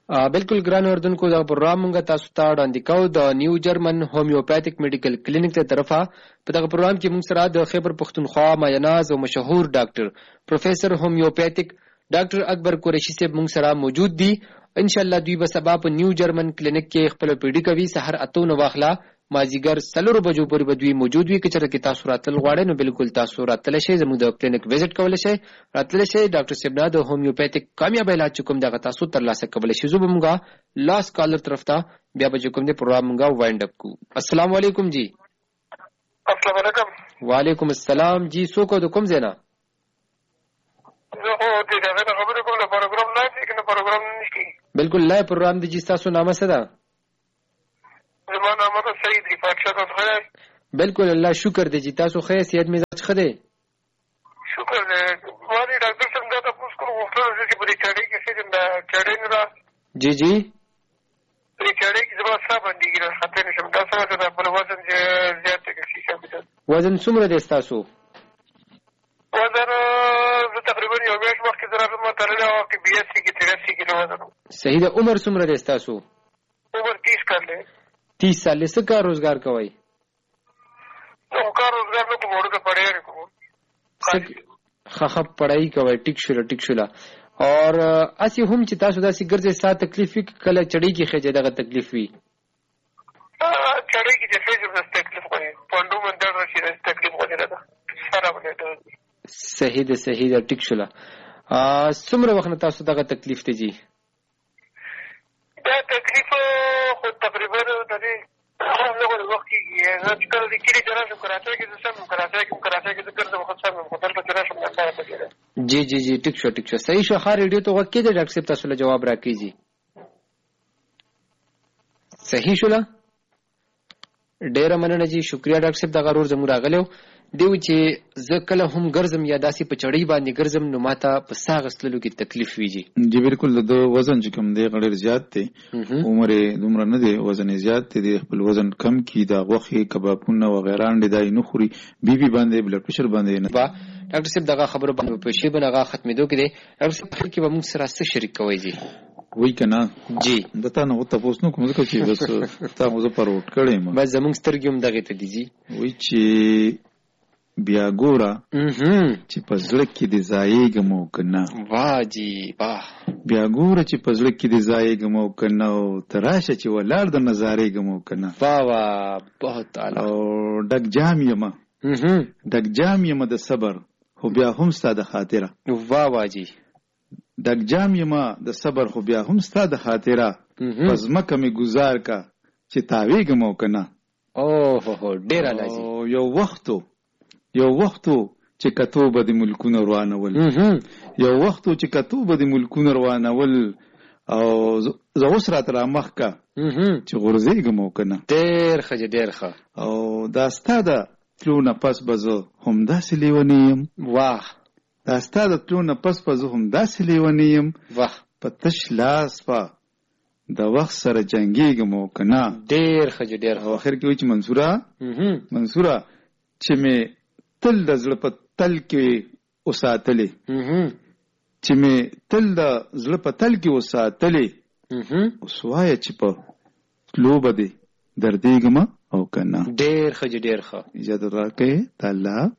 بالکل ګران اردوونکو دا پروګرام موږ تاسو ته وړاندې کوو د نیو جرمن هومیوپاتیک میډیکل کلینیک ته طرفه. په دغه پروګرام کې موږ سره د خیبر پښتونخوا مایناز او مشهور ډاکټر پروفیسور هومیوپاتیک ډاکټر اکبر قریشي صاحب موږ سره موجود دي. ان شاء الله دوی به سبا په نیو جرمن کلینیک کې خپل پیډي کوي. سحر 8 واخلا مازیګر 4 بجو پورې به دوی موجود وي. که چېرته تاسو راتل غواړئ نو بالکل تاسو راتلی شئ، زموږ د کلینیک وزټ کولی شئ، راتلی شئ. ډاکټر صاحب نه د هومیوپاتیک کامیاب علاج چې کوم دغه تاسو ترلاسه کولی شئ. زه به موږ لاس کالر طرف ته بیا به چې کوم دی پروګرام موږ وایند اپ کوو. السلام علیکم جی. السلام علیکم. وعلیکم السلام جی. څوک او د کوم ځای نه؟ زه خو د دغه نه خبرې کوم، پروګرام نه دی کنه پروګرام نشته. بالکل لای پروګرام دی جی. تاسو نامه څه ده؟ زما نامه ده سعید رفاق شاه. تاسو خیر؟ بالکل الله شکر دی جی. تاسو خیر؟ صحت مزاج ښه دی؟ شکر دی. ما د ډاکټر صاحب دا تاسو کوم غوښتنه چې په دې چاړې کې څه د چاړې نه را جی جی په دې چاړې کې زما صاحب باندې ګره خاطر نشم. دا څه ده په وزن زیات کې شي ثابت. وزن څومره دی تاسو؟ وزن زه تقریبا یو میاشت مخکې زه ما تړلی وم چې 82 کې 83 کیلو وزن. صحیح ده. عمر څومره دی تاسو؟ عمر 30 کال دی. 30 سال. څه کار روزګار کوئ؟ نو کار روزګار نه کوم، ورته پڑھائی کوم. ښه پڑھائی کوئ. ټیک شوله. اور اسی هم چې تاسو داسې ګرځئ ستا تکلیف وي کله چړۍ کې خېجئ دغه تکلیف وي؟ چړۍ کې چې خېجم داسې تکلیف غواړي، پنډو من درد راشي داسې تکلیف غواړي راته سره باندې. صحیح ده ټیک شوله. څومره وخت نه تاسو دغه تکلیف دی جی؟ دا تکلیف خو تقریبا د دې لږ وخت کېږي. زه چې کله د کلي ته راشم کراچۍ کې زه سم کراچۍ کې زه ګرځم خو سم خو دلته چې راشم دا کار پکې ده. جی ټیک شو. صحیح شو. ښه ریډیو ته غوږ کېږدئ، ډاکټر صاحب تاسو له جواب راکړي. صحیح شوله. ډېره مننه جی. شکریه ډاکټر صاحب. دغه رور زموږ راغلی دی چې زه کله هم ګرځم یا داسې په چړۍ باندې ګرځم نو ماته په ساه اخیستلو کې تکلیف وي جی. بالکل د وزن چې کوم دی ډېر زیات دی، عمر یې دومره نه دی، وزن یې زیات دی، خپل وزن کم کړي، د غوښې کبابونه وغیره انډې دا یې نه خوري، بي پي باندې بلډ پرشر باندې نه. ډاکټر صاحب دغه خبرو باندې په شی باندې هغه ختمېدو کې دی. ډاکټر صاحب په کې به موږ سره څه شریک کوئ جی؟ وای کنه جی د تا نه وته پوس نو کوم ځکه چې بس تا مو زه پروت کړم بس زمونږ سترګې هم دغه ته دي جی. وای چې بیا ګوره چې په زړه کې دې ځایېږم او که نه. واه جی واه. بیا ګوره چې په زړه کې دې ځایېږم او که نه، او ته راشه چې ولاړ د نظارېږم او که نه. واه واه بہت اعلی. او ډک جام یم د صبر خو بیا هم ستا د خاطره. واه واه جی. ډک جام یم د صبر خو بیا هم ستا د خاطره. په ځمکه مې ګزار کا چې تاوېږم او که نه. اوه ډېر اعلی جی. یو وختو چې کتو به د ملکونه روانول، او زه اوس راته رامخ کا چې غورځېږم او که نه. ډېر ښه جي ډېر ښه. او دا ستا د تلو نه پس به زه همداسې لیونی یم. واه. دا ستا د تلو نه پس به زه همداسې لیونی یم. واه. په تش لاس به د وخت سره جنګېږم او که نه. ډېر ښه جي ډېر ښه. او اخر کې وایي چې منصوره چې مې تل د زړه په تل کې وساتلې، چې مې تل د زړه په تل کې وساتلې، اوس وایه چې په تلو به دې دردېږم او که نه. ډېر ښه جي ډېر ښه. اجازه راکړئ. د الله